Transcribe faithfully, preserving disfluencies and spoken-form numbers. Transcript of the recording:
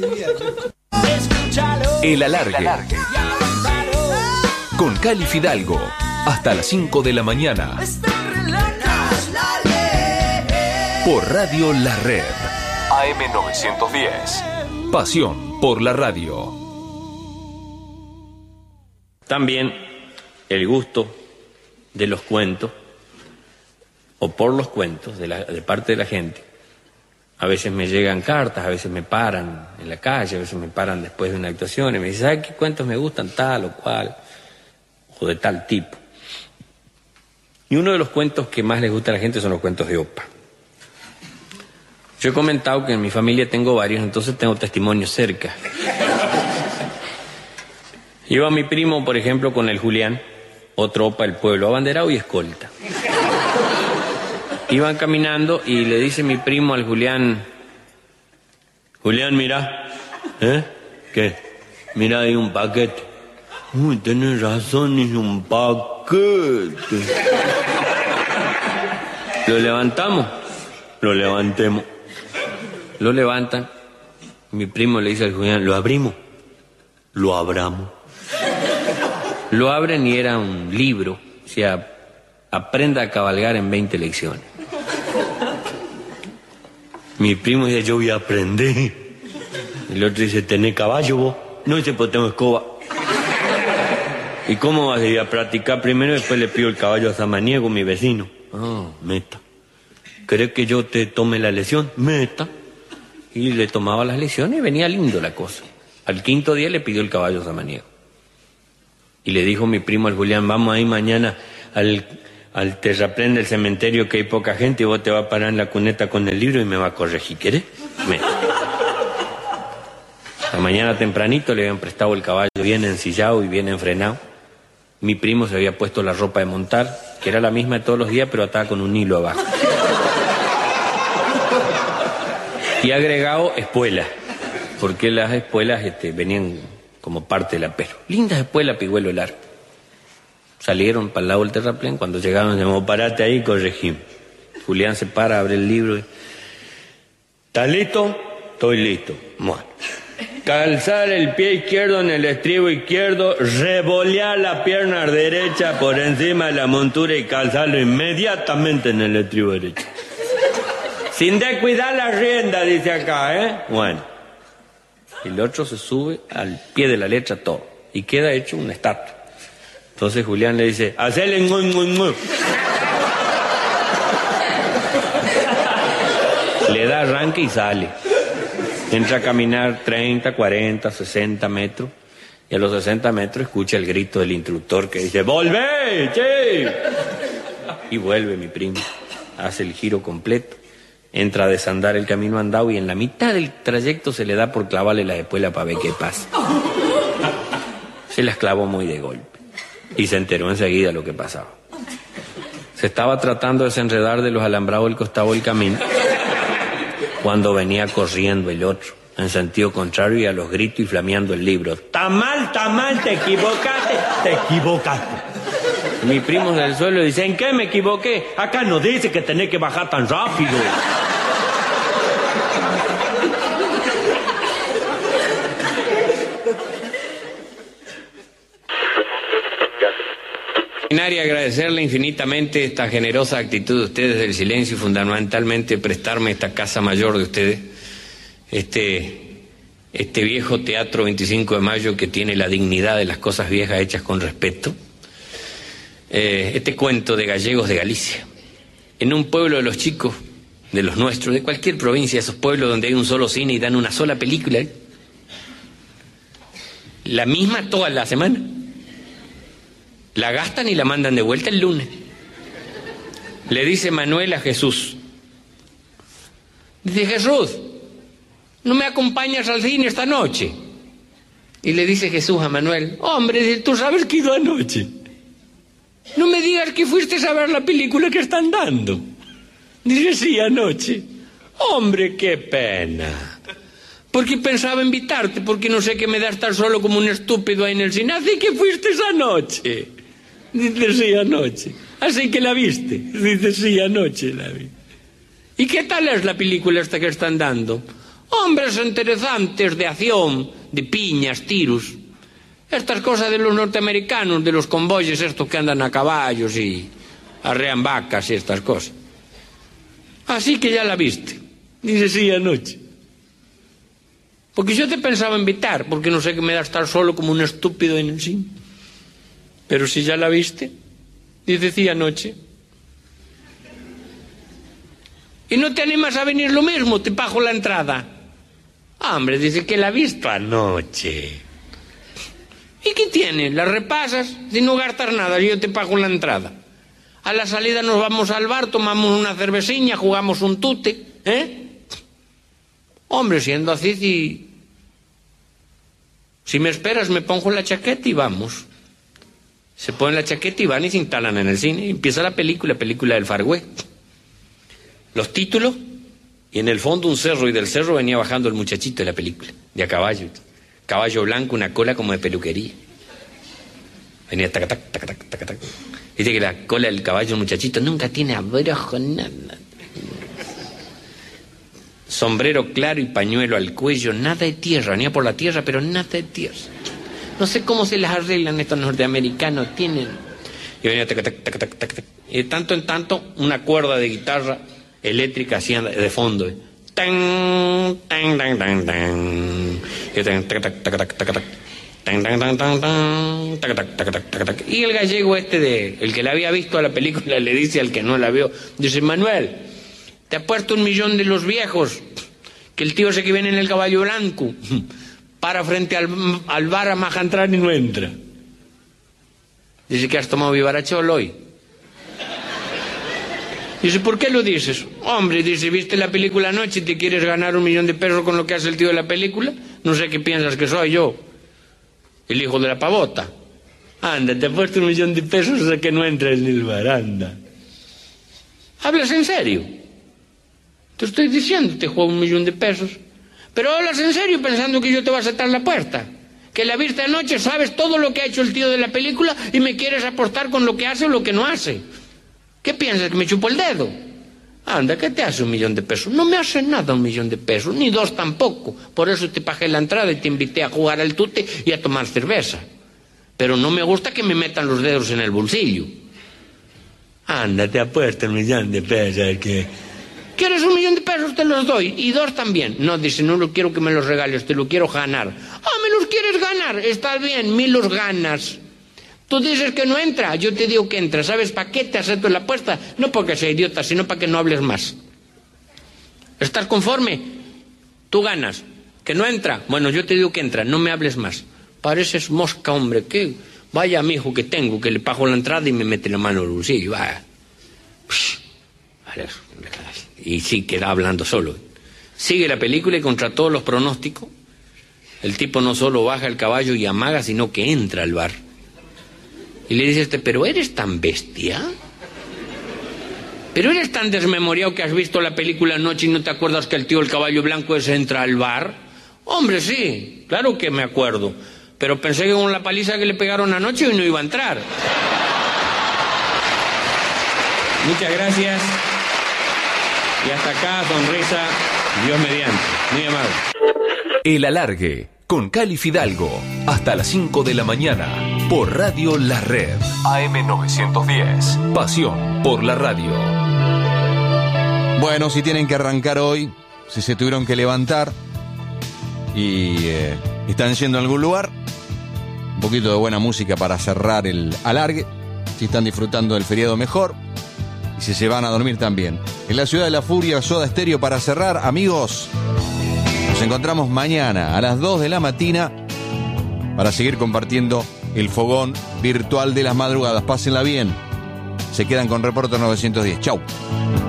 El Alargue. Con Cali Fidalgo. Hasta las cinco de la mañana. Por Radio La Red. A M novecientos diez. Pasión por la radio. También el gusto de los cuentos, o por los cuentos, de, la, de parte de la gente. A veces me llegan cartas, a veces me paran en la calle, a veces me paran después de una actuación y me dicen, ¿sabes qué cuentos me gustan? Tal o cual, o de tal tipo. Y uno de los cuentos que más les gusta a la gente son los cuentos de Opa. Yo he comentado que en mi familia tengo varios, entonces tengo testimonios cerca. Iba mi primo, por ejemplo, con el Julián, otro Opa del pueblo, abanderado y escolta. Iban caminando y le dice mi primo al Julián, Julián, mira, ¿eh? ¿Qué? Mira, hay un paquete. Uy, tenés razón, es un paquete. ¿Lo levantamos? Lo levantemos. Lo levantan. Mi primo le dice al Julián, ¿lo abrimos? Lo abramos. Lo abren y era un libro, o sea, aprenda a cabalgar en veinte lecciones. Mi primo dice, yo voy a aprender. El otro dice, ¿tenés caballo vos? No, dice, pues tengo escoba. ¿Y cómo vas a ir a practicar primero? Después le pido el caballo a Samaniego, mi vecino. Ah, meta. ¿Querés que yo te tome la lección? Meta. Y le tomaba las lecciones y venía lindo la cosa. Al quinto día le pidió el caballo a Samaniego. Y le dijo mi primo al Julián, vamos ahí mañana al, al terraplén del cementerio que hay poca gente y vos te vas a parar en la cuneta con el libro y me va a corregir, ¿querés? Meta. La mañana tempranito le habían prestado el caballo bien ensillado y bien enfrenado. Mi primo se había puesto la ropa de montar, que era la misma de todos los días, pero atada con un hilo abajo. Y agregado espuelas, porque las espuelas este, venían como parte de la pelo. Lindas espuelas, pigüelo largo. Salieron para el lado del terraplén, cuando llegaron, llamó, parate ahí, corregimos. Julián se para, abre el libro. Y, ¿estás listo? Estoy listo. Bueno. Calzar el pie izquierdo en el estribo izquierdo, revolear la pierna derecha por encima de la montura y calzarlo inmediatamente en el estribo derecho. Sin descuidar la rienda, dice acá, ¿eh? Bueno. Y el otro se sube al pie de la letra todo. Y queda hecho una estatua. Entonces Julián le dice, hacele en un, un, un. Le da arranque y sale. Entra a caminar treinta, cuarenta, sesenta metros. Y a los sesenta metros escucha el grito del instructor que dice, ¡volvé, che! Y vuelve mi primo. Hace el giro completo. Entra a desandar el camino andado y en la mitad del trayecto se le da por clavarle la espuela para ver qué pasa. Se las clavó muy de golpe. Y se enteró enseguida lo que pasaba. Se estaba tratando de desenredar de los alambrados del costado del camino cuando venía corriendo el otro, en sentido contrario y a los gritos y flameando el libro. ¡Está mal, está mal, te equivocaste, te equivocaste! Mi primo del suelo dice, ¿en qué me equivoqué? Acá no dice que tenés que bajar tan rápido. Y agradecerle infinitamente esta generosa actitud de ustedes del silencio y fundamentalmente prestarme esta casa mayor de ustedes, este, este viejo teatro veinticinco de mayo que tiene la dignidad de las cosas viejas hechas con respeto. Eh, este cuento de gallegos de Galicia, en un pueblo de los chicos, de los nuestros, de cualquier provincia, esos pueblos donde hay un solo cine y dan una sola película, ¿eh? La misma toda la semana. La gastan y la mandan de vuelta el lunes. Le dice Manuel a Jesús, dice, Jesús, ¿no me acompañas al cine esta noche? Y le dice Jesús a Manuel, hombre, tú sabes que he ido anoche. No me digas que fuiste a ver la película que están dando. Dice, sí, anoche. Hombre, qué pena. Porque pensaba invitarte, porque no sé qué me da estar solo como un estúpido ahí en el cine. Así que fuiste esa noche. Dice, sí, anoche. Así que la viste. Dice, sí, anoche la vi. ¿Y qué tal es la película esta que están dando? Hombres interesantes de acción, de piñas, tiros. Estas cosas de los norteamericanos, de los convoyes estos que andan a caballos y arrean vacas y estas cosas. Así que ya la viste. Dice, sí, anoche. Porque yo te pensaba invitar, porque no sé qué me da estar solo como un estúpido en el cine. Pero si ya la viste, dice, sí, anoche. ¿Y no te animas a venir lo mismo? Te pago la entrada. Ah, hombre, dice que la he visto anoche. ¿Y qué tiene? La repasas, sin no gastar nada, yo te pago la entrada. A la salida nos vamos al bar, tomamos una cerveciña, jugamos un tute, ¿eh? Hombre, siendo así, si, si me esperas, me pongo la chaqueta y vamos. Se ponen la chaqueta y van y se instalan en el cine. Y empieza la película, película del Far West. Los títulos, y en el fondo un cerro, y del cerro venía bajando el muchachito de la película, de a caballo. Caballo blanco, una cola como de peluquería. Venía tac, tac, tac, tac, tac, tac. Dice que la cola del caballo, el muchachito, nunca tiene abrojo, nada. Sombrero claro y pañuelo al cuello, nada de tierra, ni por la tierra, pero nada de tierra. No sé cómo se las arreglan estos norteamericanos, tienen. Y venía tac, tac, tac, tac, tac, tac. Y de tanto en tanto, una cuerda de guitarra eléctrica hacía de fondo. ¿eh? Tan, tan, tan, tan, tan. Y tan, tac, tac, tac, tac, tac, tac. Tan, tan, tan, tan, tan, tac, tac, tac, tac, tac, tac. Y el gallego este, de el que la había visto a la película, le dice al que no la vio, dice, Manuel, te ha puesto un millón de los viejos, que el tío ese que viene en el caballo blanco, para frente al, al bar a maja entrar y no entra. Dice que has tomado vivarachol hoy. Dice, ¿por qué lo dices? Hombre, dice, ¿viste la película anoche y te quieres ganar un millón de pesos con lo que hace el tío de la película? No sé qué piensas que soy yo, el hijo de la pavota. Anda, te ha puesto un millón de pesos hasta que no entres en el bar, anda. ¿Hablas en serio? Te estoy diciendo, te juego un millón de pesos. Pero hablas en serio pensando que yo te voy a saltar la puerta. Que la viste anoche, sabes todo lo que ha hecho el tío de la película y me quieres apostar con lo que hace o lo que no hace. ¿Qué piensas, que me chupo el dedo? Anda, ¿qué te hace un millón de pesos? No me hace nada un millón de pesos, ni dos tampoco. Por eso te pagué la entrada y te invité a jugar al tute y a tomar cerveza. Pero no me gusta que me metan los dedos en el bolsillo. Anda, te apuesto un millón de pesos que... ¿Quieres un millón de pesos? Te los doy. Y dos también. No, dice, no lo quiero que me los regales, te lo quiero ganar. Ah, ¿me los quieres ganar? Está bien, me los ganas. Tú dices que no entra, yo te digo que entra. ¿Sabes para qué te acepto la apuesta? No porque sea idiota, sino para que no hables más. ¿Estás conforme? Tú ganas. ¿Que no entra? Bueno, yo te digo que entra, no me hables más. Pareces mosca, hombre. ¿Qué? Vaya mi hijo que tengo, que le pago la entrada y me mete la mano en el bolsillo. Vaya. Y sí, queda hablando solo. Sigue la película y contra todos los pronósticos, el tipo no solo baja el caballo y amaga, sino que entra al bar. Y le dice este, ¿pero eres tan bestia? ¿Pero eres tan desmemoriado que has visto la película anoche y no te acuerdas que el tío del caballo blanco ese entra al bar? Hombre, sí, claro que me acuerdo. Pero pensé que con la paliza que le pegaron anoche hoy no iba a entrar. Muchas gracias. Y hasta acá, sonrisa, Dios mediante. Muy amable. El Alargue, con Cali Fidalgo, hasta las cinco de la mañana, por Radio La Red. A M novecientos diez, pasión por la radio. Bueno, si tienen que arrancar hoy, si se tuvieron que levantar y eh, están yendo a algún lugar, un poquito de buena música para cerrar el Alargue. Si están disfrutando del feriado, mejor. Y si se van a dormir también. En la ciudad de la furia, Soda Stereo para cerrar. Amigos, nos encontramos mañana a las dos de la mañana para seguir compartiendo el fogón virtual de las madrugadas. Pásenla bien. Se quedan con Reporte novecientos diez. Chau.